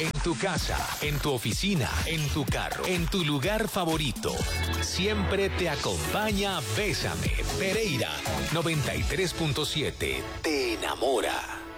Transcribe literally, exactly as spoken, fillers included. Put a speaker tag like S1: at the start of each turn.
S1: En tu casa, en tu oficina, en tu carro, en tu lugar favorito. Siempre te acompaña Bésame. Pereira noventa y tres punto siete. Te enamora.